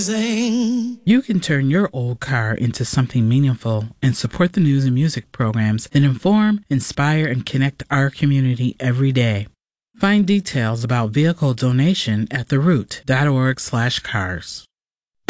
amazing. You can turn your old car into something meaningful and support the news and music programs that inform, inspire, and connect our community every day. Find details about vehicle donation at theroot.org/cars.